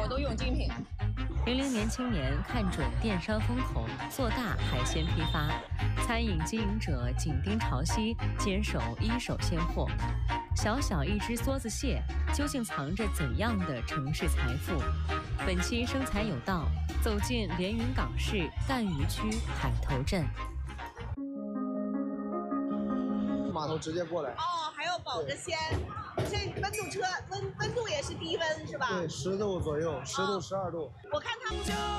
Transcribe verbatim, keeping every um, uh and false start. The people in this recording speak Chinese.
我都用精品。 零零年青年看准电商风口，做大海鲜批发。餐饮经营者紧盯潮汐，坚守一手鲜货。小小一只梭子蟹，究竟藏着怎样的城市财富？本期生财有道，走进连云港市赣榆区海头镇。 码头直接过来。 哦，还要保着鲜。这温度车温温度也是低温是吧？ 对，十度左右，十度十二度。 我看他们。